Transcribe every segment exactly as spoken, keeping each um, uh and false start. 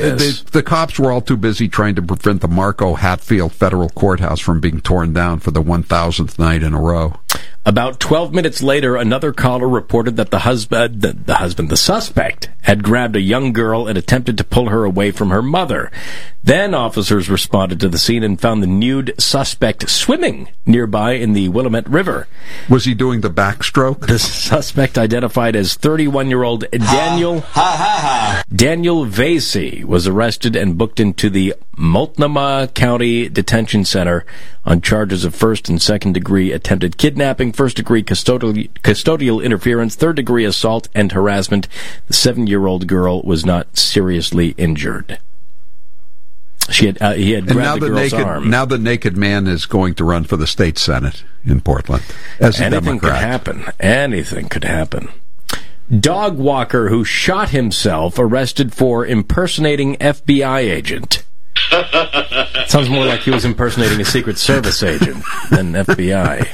this. The, the cops were all too busy trying to prevent the Marco Hatfield Federal Courthouse from being torn down for the one thousandth night in a row. About twelve minutes later, another caller reported that the husband, the, the husband, the suspect, had grabbed a young girl and attempted to pull her away from her mother. Then officers responded to the scene and found the nude suspect swimming nearby in the Willamette River. Was he doing the backstroke? The suspect, identified as thirty-one-year-old Daniel Ha, ha, ha, ha. Daniel Vasey, was arrested and booked into the Multnomah County Detention Center on charges of first and second degree attempted kidnapping, first degree custodial, custodial interference, third degree assault, and harassment. The seven-year-old girl was not seriously injured. She had, uh, he had and now grabbed the, the girl's naked, arm. Now the naked man is going to run for the state senate in Portland as a Anything Democrat. could happen. Anything could happen. Dog walker who shot himself arrested for impersonating F B I agent. Sounds more like he was impersonating a Secret Service agent than F B I.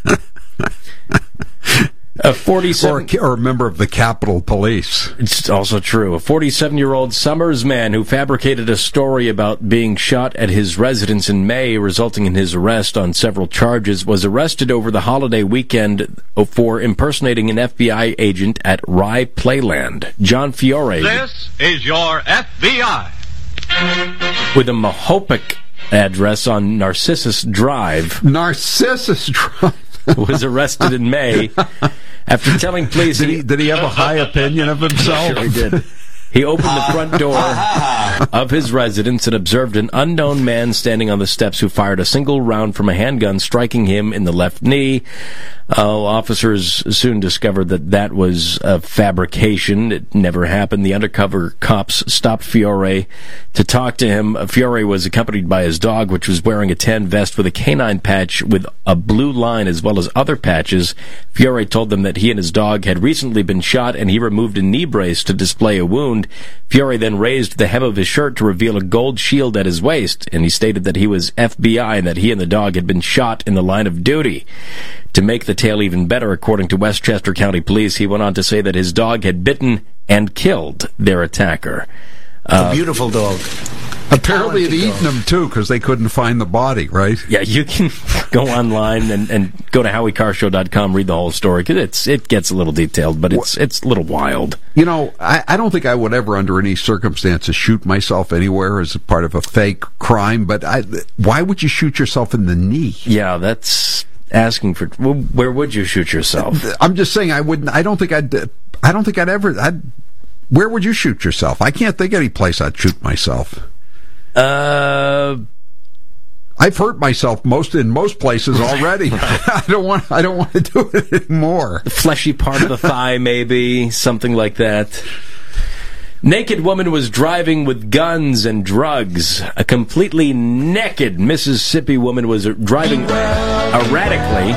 A forty-seven Or, or a member of the Capitol Police. It's also true. A forty-seven-year-old Summers man who fabricated a story about being shot at his residence in May, resulting in his arrest on several charges, was arrested over the holiday weekend for impersonating an F B I agent at Rye Playland. John Fiore. This is your F B I. With a Mahopac address on Narcissus Drive. Narcissus Drive. Was arrested in May after telling police... Did he, did he have a high opinion of himself? Sure he did. He opened the front door of his residence and observed an unknown man standing on the steps who fired a single round from a handgun, striking him in the left knee. Uh, officers soon discovered that that was a fabrication. It never happened. The undercover cops stopped Fiore to talk to him. Fiore was accompanied by his dog, which was wearing a tan vest with a canine patch with a blue line as well as other patches. Fiore told them that he and his dog had recently been shot, and he removed a knee brace to display a wound. Fiore then raised the hem of his shirt to reveal a gold shield at his waist, and he stated that he was F B I and that he and the dog had been shot in the line of duty. To make the tale even better, according to Westchester County Police, he went on to say that his dog had bitten and killed their attacker. Uh, a beautiful dog. Apparently it eaten him, too, because they couldn't find the body, right? Yeah, you can go online and, and go to Howie Carr Show dot com, read the whole story, because it's, it gets a little detailed, but it's it's a little wild. You know, I, I don't think I would ever, under any circumstances, shoot myself anywhere as a part of a fake crime, but I, why would you shoot yourself in the knee? Yeah, that's... asking for well, where would you shoot yourself? I'm just saying I wouldn't. I don't think I'd. I don't think I'd ever. I'd. Where would you shoot yourself? I can't think any place I'd shoot myself. Uh, I've hurt myself most in most places already. I don't want. I don't want to do it anymore. The fleshy part of the thigh, maybe something like that. Naked woman was driving with guns and drugs. A completely naked Mississippi woman was driving erratically,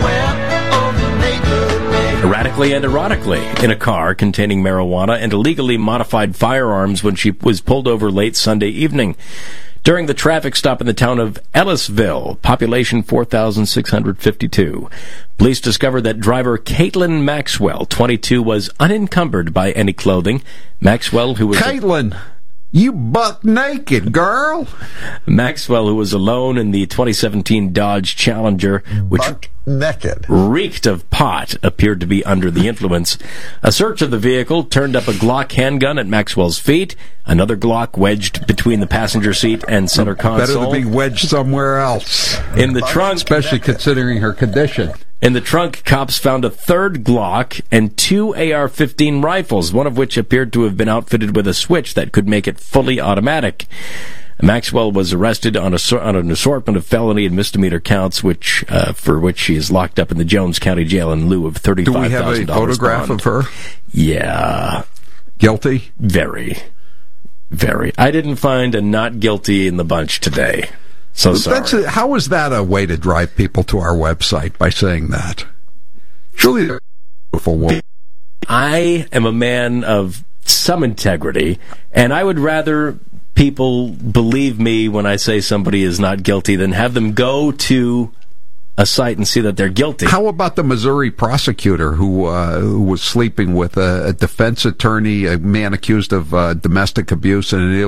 erratically and erotically in a car containing marijuana and illegally modified firearms when she was pulled over late Sunday evening. During the traffic stop in the town of Ellisville, population four thousand six hundred fifty-two, police discovered that driver Caitlin Maxwell, twenty-two, was unencumbered by any clothing. Maxwell, who was... Caitlin, a- you buck naked, girl. Maxwell, who was alone in the twenty seventeen Dodge Challenger, which Buck naked. reeked of pot, appeared to be under the influence. A search of the vehicle turned up a Glock handgun at Maxwell's feet, another Glock wedged between the passenger seat and center console. Better to be wedged somewhere else. In the trunk, especially considering her condition. In the trunk, cops found a third Glock and two A R fifteen rifles, one of which appeared to have been outfitted with a switch that could make it fully automatic. Maxwell was arrested on, a, on an assortment of felony and misdemeanor counts, which uh, for which she is locked up in the Jones County Jail in lieu of thirty-five thousand dollars. Do we have a photograph bond. of her? Yeah. Guilty? Very. Very. I didn't find a not guilty in the bunch today. So sorry. That's a, how is that a way to drive people to our website, by saying that? Surely they're a beautiful woman. I am a man of some integrity, and I would rather people believe me when I say somebody is not guilty than have them go to a site and see that they're guilty. How about the Missouri prosecutor who, uh, who was sleeping with a, a defense attorney, a man accused of uh, domestic abuse and an